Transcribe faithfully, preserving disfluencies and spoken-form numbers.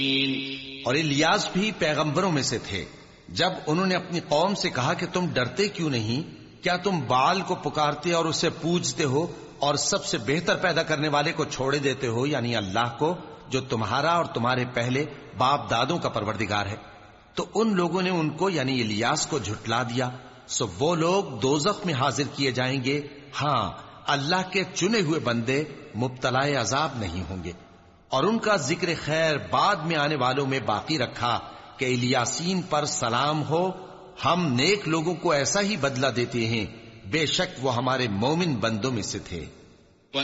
और इलियास भी पैगंबरों में से थे। जब उन्होंने अपनी कौम से कहा कि तुम डरते क्यों नहीं, क्या तुम बाल को पुकारते और उसे पूजते हो और सबसे बेहतर पैदा करने वाले को छोड़े देते हो, यानी अल्लाह को, जो तुम्हारा और तुम्हारे पहले बाप दादों का परवरदिगार है। तो उन लोगों ने उनको यानी इलियास को झुटला दिया। सो वो लोग दोजख में हाजिर किए जाएंगे। हाँ, अल्लाह के चुने हुए बंदे मुब्तलाए अजाब नहीं होंगे। और उनका जिक्र खैर बाद में आने वालों में बाकी रखा कि इलियासीन पर सलाम हो, हम नेक लोगों को ऐसा ही बदला देते हैं, बेशक वो हमारे मोमिन बंदों में से थे।